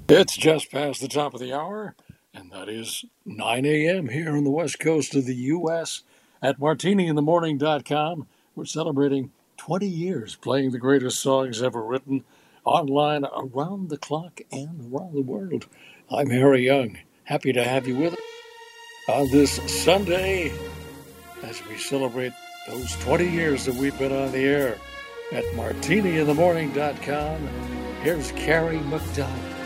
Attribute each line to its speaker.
Speaker 1: It's just past the top of the hour, and that is 9 a.m. here on the west coast of the U.S. At martiniinthemorning.com. We're celebrating 20 years playing the greatest songs ever written online, around the clock, and around the world. I'm Harry Young. Happy to have you with us on this Sunday as we celebrate those 20 years that we've been on the air at martiniinthemorning.com. Here's Carrie McDowell.